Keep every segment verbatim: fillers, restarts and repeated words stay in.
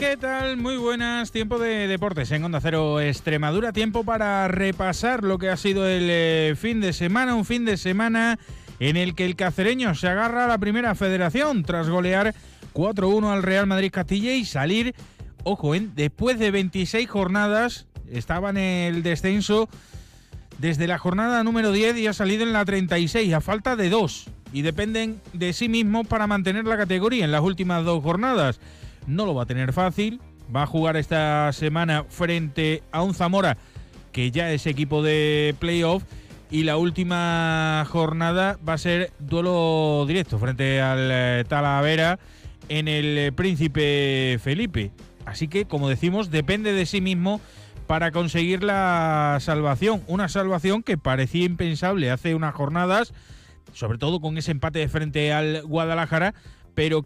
¿Qué tal? Muy buenas. Tiempo de deportes en Onda Cero Extremadura. Tiempo para repasar lo que ha sido el eh, fin de semana. Un fin de semana en el que el cacereño se agarra a la primera federación tras golear cuatro uno al Real Madrid Castilla y salir, ojo, ¿eh? después de veintiséis jornadas, estaba en el descenso desde la jornada número diez y ha salido en la treinta y seis, a falta de dos. Y dependen de sí mismos para mantener la categoría en las últimas dos jornadas. No lo va a tener fácil, va a jugar esta semana frente a un Zamora que ya es equipo de playoff y la última jornada va a ser duelo directo frente al eh, Talavera en el eh, Príncipe Felipe. Así que, como decimos, depende de sí mismo para conseguir la salvación. Una salvación que parecía impensable hace unas jornadas, sobre todo con ese empate de frente al Guadalajara, pero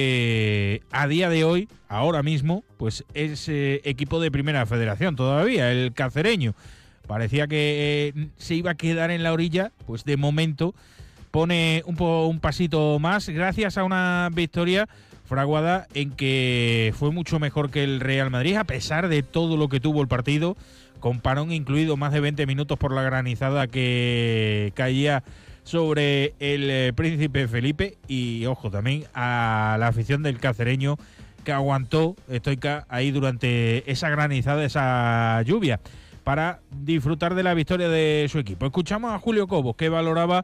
que a día de hoy, ahora mismo, pues es eh, equipo de primera federación todavía, el cacereño. Parecía que eh, se iba a quedar en la orilla, pues de momento pone un, po, un pasito más, gracias a una victoria fraguada en que fue mucho mejor que el Real Madrid, a pesar de todo lo que tuvo el partido, con parón incluido, más de veinte minutos por la granizada que caía sobre el eh, Príncipe Felipe. Y ojo también a la afición del cacereño que aguantó estoica ahí durante esa granizada, esa lluvia, para disfrutar de la victoria de su equipo. Escuchamos a Julio Cobos, que valoraba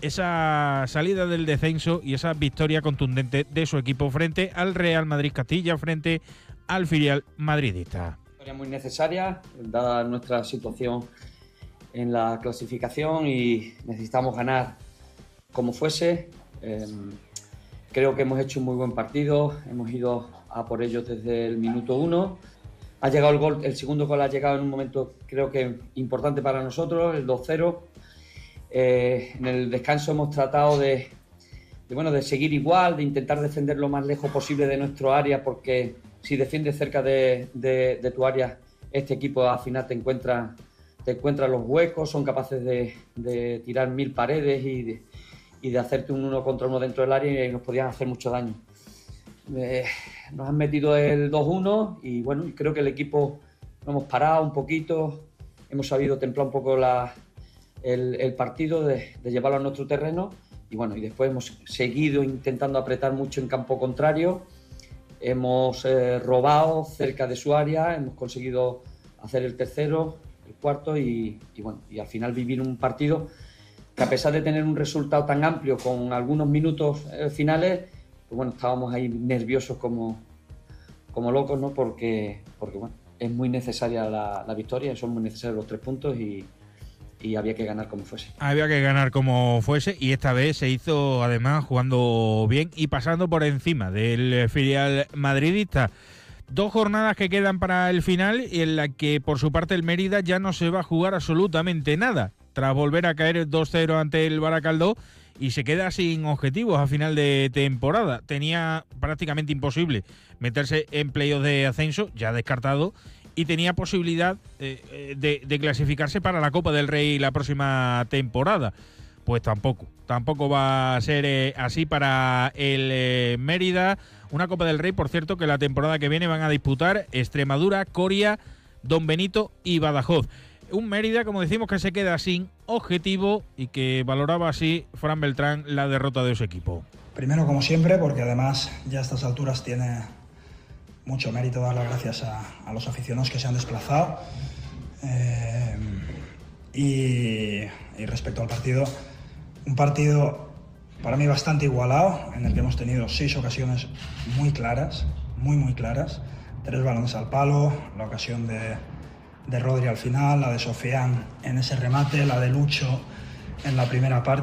esa salida del descenso y esa victoria contundente de su equipo frente al Real Madrid Castilla, frente al filial madridista. Victoria muy necesaria, dada nuestra situación en la clasificación, y necesitamos ganar como fuese. Eh, creo que hemos hecho un muy buen partido, hemos ido a por ellos desde el minuto uno. Ha llegado el gol, el segundo gol ha llegado en un momento creo que importante para nosotros, el dos cero. Eh, en el descanso hemos tratado de, de, bueno, de seguir igual, de intentar defender lo más lejos posible de nuestro área, porque si defiendes cerca de, de, de tu área, este equipo al final te encuentra te encuentra los huecos, son capaces de, de tirar mil paredes y de, y de hacerte un uno contra uno dentro del área, y nos podían hacer mucho daño. Eh, nos han metido el dos uno y bueno, creo que el equipo lo hemos parado un poquito, hemos sabido templar un poco la, el, el partido, de, de llevarlo a nuestro terreno, y bueno, y después hemos seguido intentando apretar mucho en campo contrario, hemos eh, robado cerca de su área, hemos conseguido hacer el tercero, el cuarto y, y bueno, y al final vivir un partido que, a pesar de tener un resultado tan amplio con algunos minutos eh, finales, pues bueno, estábamos ahí nerviosos como, como locos, ¿no? Porque, porque bueno, es muy necesaria la, la victoria, son muy necesarios los tres puntos y, y había que ganar como fuese. Había que ganar como fuese, y esta vez se hizo además jugando bien y pasando por encima del filial madridista. Dos jornadas que quedan para el final y en la que por su parte el Mérida ya no se va a jugar absolutamente nada, tras volver a caer dos cero ante el Baracaldo, y se queda sin objetivos a final de temporada. Tenía prácticamente imposible meterse en playoffs de ascenso, ya descartado, y tenía posibilidad eh, de, de clasificarse para la Copa del Rey la próxima temporada. Pues tampoco, tampoco va a ser eh, así para el eh, Mérida. Una Copa del Rey, por cierto, que la temporada que viene van a disputar Extremadura, Coria, Don Benito y Badajoz. Un Mérida, como decimos, que se queda sin objetivo y que valoraba así Fran Beltrán la derrota de su equipo. Primero, como siempre, porque además ya a estas alturas tiene mucho mérito dar las gracias a, a los aficionados que se han desplazado. Eh, y, y respecto al partido, un partido para mí bastante igualado, en el que hemos tenido seis ocasiones muy claras, muy muy claras, tres balones al palo, la ocasión de, de Rodri al final, la de Sofian en ese remate, la de Lucho en la primera parte.